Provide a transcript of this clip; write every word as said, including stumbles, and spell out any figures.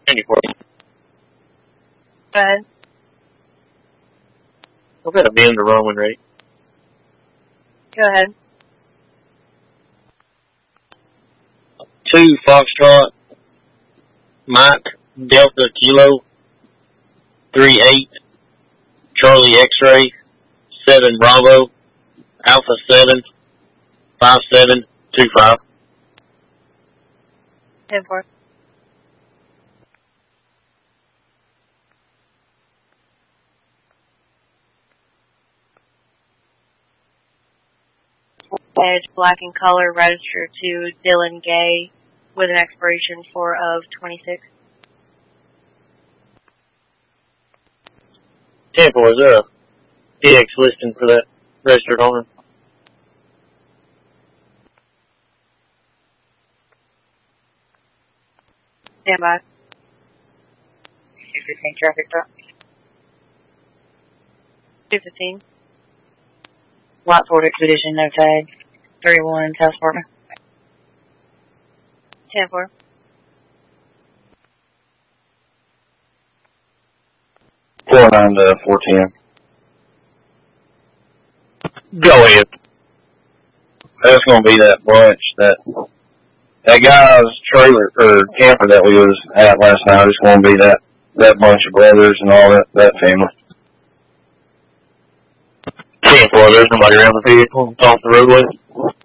ninety-four. Go ahead. I've got to be in the wrong one, right? Go ahead. Two Foxtrot, Mike Delta Kilo, three eight, Charlie X-Ray, seven Bravo, Alpha seven, five seven two five. ten four. Edge, black in color, registered to Dylan Gay with an expiration for of twenty-six. ten four, is there a P X listing for that registered owner? Stand by. two fifteen traffic stop. two fifteen. White Ford Expedition, no tag. thirty-one South Spartan. ten four. four nine to four ten. Go ahead. That's going to be that bunch, that that guy's trailer, or camper that we was at last night. It's going to be that, that bunch of brothers and all that, that family. ten four, there's nobody around the vehicle. It's off the roadway.